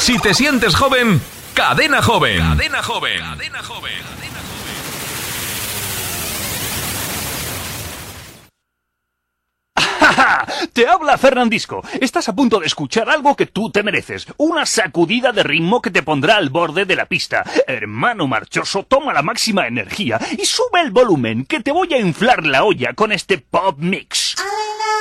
Si te sientes joven, Cadena Joven. Cadena Joven. Cadena Joven. Te habla Fernandisco. Estás a punto de escuchar algo que tú te mereces. Una sacudida de ritmo que te pondrá al borde de la pista. Hermano marchoso, toma la máxima energía y sube el volumen, que te voy a inflar la olla con este pop mix.